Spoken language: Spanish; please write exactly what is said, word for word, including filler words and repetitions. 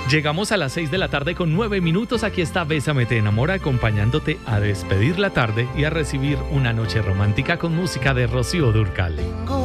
Llegamos a las seis de la tarde con nueve minutos. Aquí está Bésame te enamora, acompañándote a despedir la tarde y a recibir una noche romántica con música de Rocío Dúrcal.